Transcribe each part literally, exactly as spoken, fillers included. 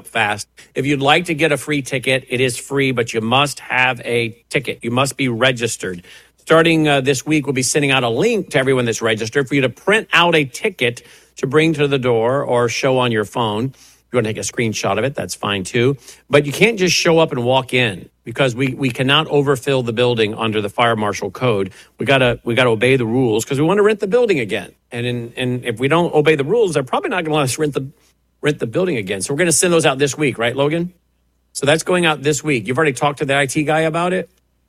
up fast. If you'd like to get a free ticket, it is free, but you must have a ticket. You must be registered. Starting uh, this week, we'll be sending out a link to everyone that's registered for you to print out a ticket to bring to the door or show on your phone. If you want to take a screenshot of it, that's fine too. But you can't just show up and walk in because we, we cannot overfill the building under the fire marshal code. We gotta we gotta obey the rules because we want to rent the building again. And in, and if we don't obey the rules, they're probably not going to let us rent the rent the building again. So we're going to send those out this week, right, Logan? So that's going out this week. You've already talked to the I T guy about it?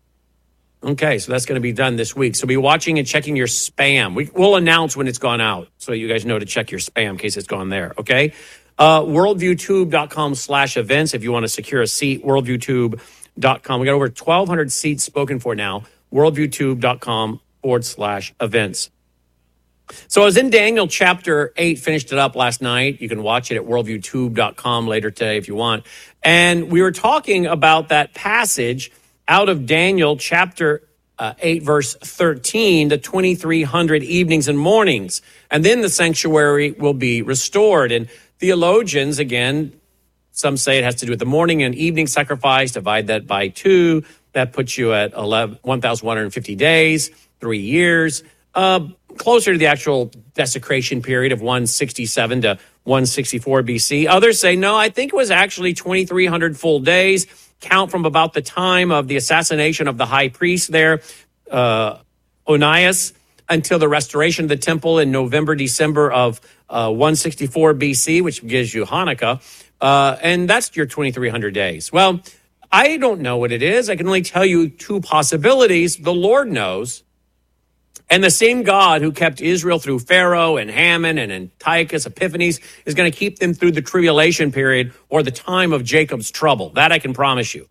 Okay, so that's going to be done this week. So be watching and checking your spam. We, we'll announce when it's gone out so you guys know to check your spam in case it's gone there, okay? Uh, worldviewtube.com slash events if you want to secure a seat, worldviewtube dot com. We got over twelve hundred seats spoken for now, worldviewtube.com forward slash events. So I was in Daniel chapter eight, finished it up last night. You can watch it at worldviewtube dot com later today if you want. And we were talking about that passage out of Daniel chapter uh, eight, verse thirteen, the twenty-three hundred evenings and mornings. And then the sanctuary will be restored. And theologians, again, some say it has to do with the morning and evening sacrifice. Divide that by two. That puts you at one thousand one hundred fifty days, three years. Uh, closer to the actual desecration period of one sixty-seven to one sixty-four B C. Others say, no, I think it was actually twenty-three hundred full days. Count from about the time of the assassination of the high priest there, uh, Onias, until the restoration of the temple in November, December of uh, one sixty-four B C, which gives you Hanukkah. Uh, and that's your twenty-three hundred days. Well, I don't know what it is. I can only tell you two possibilities. The Lord knows. And the same God who kept Israel through Pharaoh and Haman and Antiochus Epiphanes is going to keep them through the tribulation period or the time of Jacob's trouble. That I can promise you.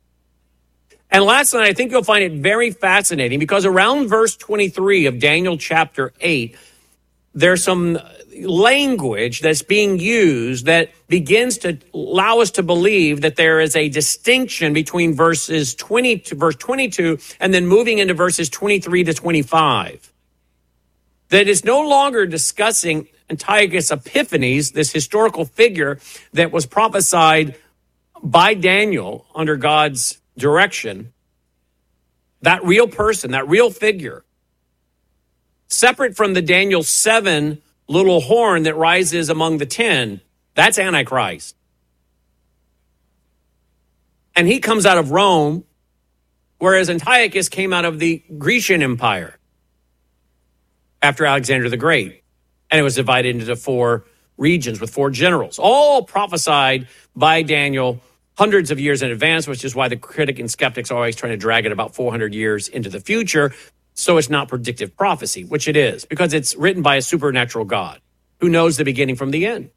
And last night, I think you'll find it very fascinating because around verse twenty-three of Daniel chapter eight, there's some language that's being used that begins to allow us to believe that there is a distinction between verses twenty to verse twenty-two and then moving into verses twenty-three to twenty-five. That is no longer discussing Antiochus Epiphanes, this historical figure that was prophesied by Daniel under God's direction. That real person, that real figure, separate from the Daniel seven little horn that rises among the ten, that's Antichrist. And he comes out of Rome, whereas Antiochus came out of the Grecian Empire after Alexander the Great. And it was divided into four regions with four generals, all prophesied by Daniel hundreds of years in advance, which is why the critic and skeptics are always trying to drag it about four hundred years into the future. So it's not predictive prophecy, which it is, because it's written by a supernatural God who knows the beginning from the end.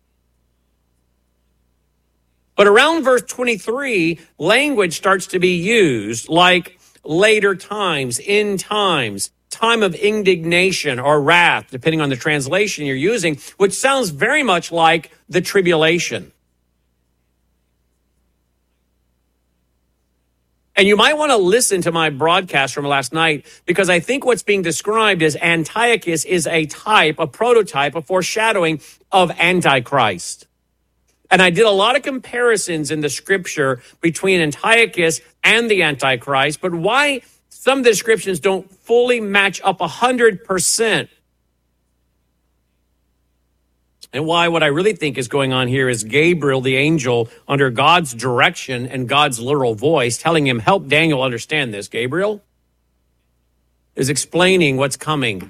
But around verse twenty-three, language starts to be used like later times, end times, time of indignation or wrath, depending on the translation you're using, which sounds very much like the tribulation. And you might want to listen to my broadcast from last night because I think what's being described as Antiochus is a type, a prototype, a foreshadowing of Antichrist. And I did a lot of comparisons in the scripture between Antiochus and the Antichrist, but why some descriptions don't fully match up one hundred percent. And why what I really think is going on here is Gabriel, the angel, under God's direction and God's literal voice, telling him, help Daniel understand this. Gabriel is explaining what's coming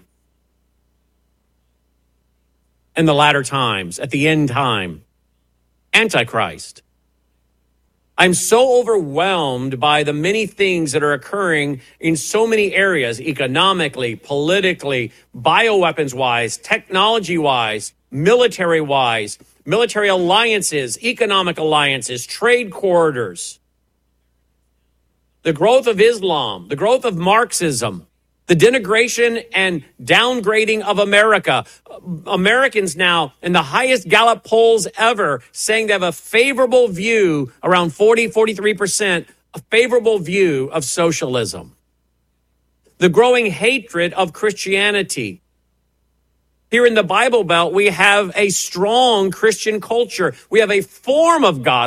in the latter times, at the end time. Antichrist. I'm so overwhelmed by the many things that are occurring in so many areas, economically, politically, bioweapons-wise, technology-wise, military-wise, military alliances, economic alliances, trade corridors, the growth of Islam, the growth of Marxism, the denigration and downgrading of America. Americans now in the highest Gallup polls ever saying they have a favorable view, around forty, forty-three percent, a favorable view of socialism. The growing hatred of Christianity. Here in the Bible Belt, we have a strong Christian culture. We have a form of God.